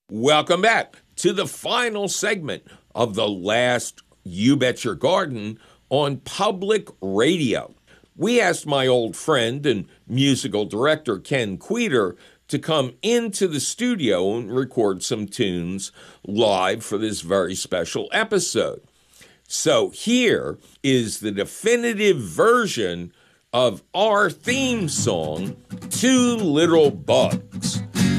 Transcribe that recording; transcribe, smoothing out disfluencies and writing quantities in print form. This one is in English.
Welcome back to the final segment of the last You Bet Your Garden on public radio. We asked my old friend and musical director Ken Queter to come into the studio and record some tunes live for this very special episode. So here is the definitive version of our theme song, Two Little Bugs.